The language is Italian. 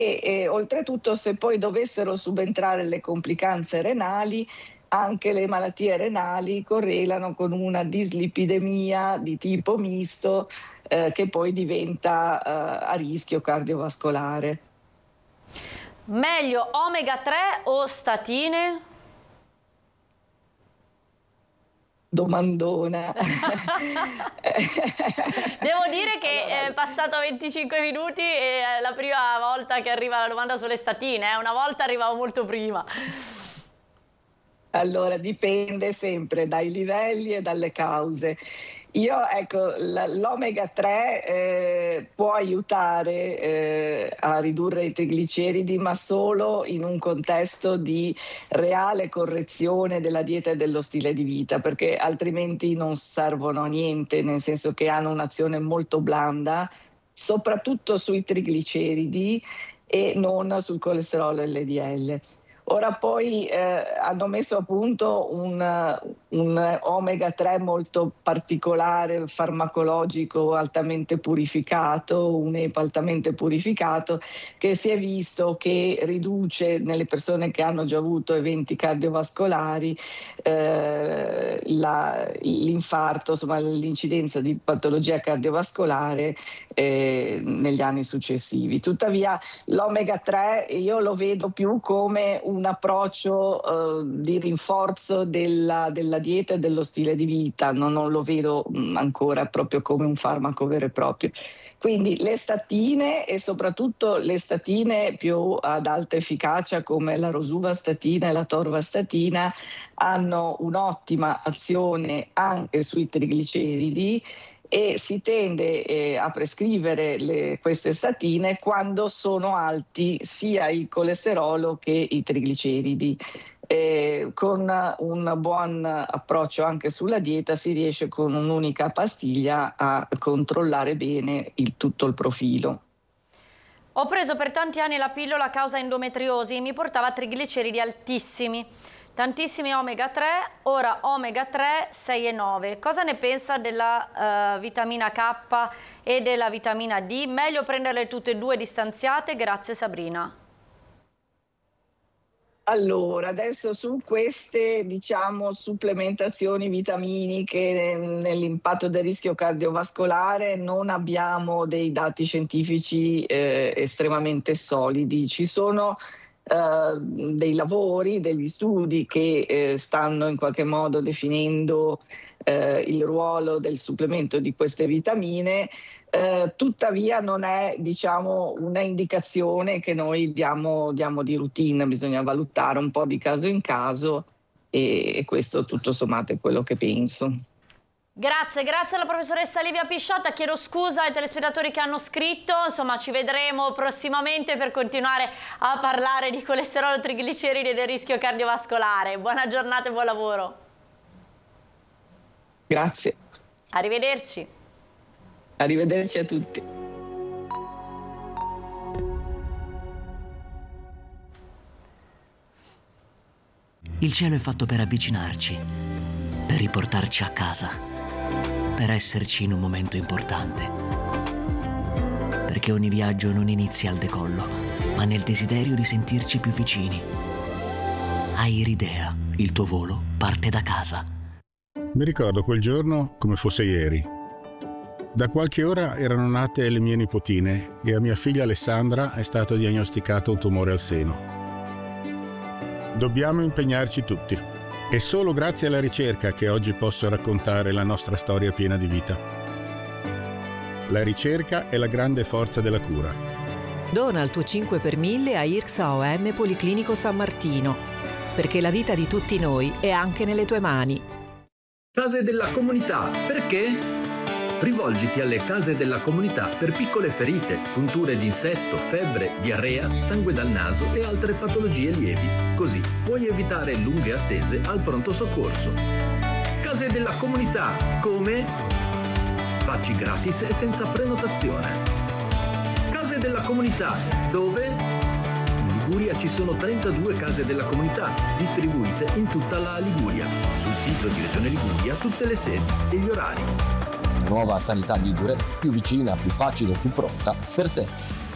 e oltretutto, se poi dovessero subentrare le complicanze renali, anche le malattie renali correlano con una dislipidemia di tipo misto che poi diventa a rischio cardiovascolare. Meglio omega 3 o statine? Domandona. Devo dire che è passato 25 minuti e è la prima volta che arriva la domanda sulle statine. Una volta arrivavo molto prima. Allora, dipende sempre dai livelli e dalle cause. Ecco, l'omega 3 può aiutare a ridurre i trigliceridi, ma solo in un contesto di reale correzione della dieta e dello stile di vita, perché altrimenti non servono a niente, nel senso che hanno un'azione molto blanda, soprattutto sui trigliceridi e non sul colesterolo LDL. Ora poi hanno messo a punto un omega 3 molto particolare, farmacologico, altamente purificato, un EPA altamente purificato, che si è visto che riduce nelle persone che hanno già avuto eventi cardiovascolari l'infarto, insomma l'incidenza di patologia cardiovascolare negli anni successivi. Tuttavia l'omega 3 io lo vedo più come un approccio di rinforzo della dieta e dello stile di vita, non lo vedo ancora proprio come un farmaco vero e proprio. Quindi le statine, e soprattutto le statine più ad alta efficacia come la rosuvastatina e la torvastatina, hanno un'ottima azione anche sui trigliceridi e si tende a prescrivere queste statine quando sono alti sia il colesterolo che i trigliceridi. Con un buon approccio anche sulla dieta si riesce con un'unica pastiglia a controllare bene tutto il profilo. Ho preso per tanti anni la pillola a causa endometriosi e mi portava a trigliceridi altissimi. Tantissimi omega 3, ora omega 3 6 e 9. Cosa ne pensa della vitamina K e della vitamina D? Meglio prenderle tutte e due distanziate? Grazie Sabrina. Allora, adesso su queste, supplementazioni vitaminiche nell'impatto del rischio cardiovascolare non abbiamo dei dati scientifici estremamente solidi. Ci sono dei lavori, degli studi che stanno in qualche modo definendo il ruolo del supplemento di queste vitamine, tuttavia non è una indicazione che noi diamo di routine, bisogna valutare un po' di caso in caso e questo tutto sommato è quello che penso. Grazie alla professoressa Livia Pisciotta, chiedo scusa ai telespettatori che hanno scritto, insomma ci vedremo prossimamente per continuare a parlare di colesterolo, trigliceridi e del rischio cardiovascolare. Buona giornata e buon lavoro. Grazie. Arrivederci. Arrivederci a tutti. Il cielo è fatto per avvicinarci, per riportarci a casa, per esserci in un momento importante. Perché ogni viaggio non inizia al decollo, ma nel desiderio di sentirci più vicini. Airidea, il tuo volo parte da casa. Mi ricordo quel giorno come fosse ieri. Da qualche ora erano nate le mie nipotine e a mia figlia Alessandra è stato diagnosticato un tumore al seno. Dobbiamo impegnarci tutti. È solo grazie alla ricerca che oggi posso raccontare la nostra storia piena di vita. La ricerca è la grande forza della cura. Dona il tuo 5 per 1000 a IRCSA OM Policlinico San Martino, perché la vita di tutti noi è anche nelle tue mani. Case della comunità, perché? Rivolgiti alle case della comunità per piccole ferite, punture di insetto, febbre, diarrea, sangue dal naso e altre patologie lievi. Così puoi evitare lunghe attese al pronto soccorso. Case della comunità, come? Vaci gratis e senza prenotazione. Case della comunità, dove? In Liguria ci sono 32 case della comunità, distribuite in tutta la Liguria. Sul sito di Regione Liguria tutte le sedi e gli orari. Nuova sanità ligure, più vicina, più facile, più pronta per te.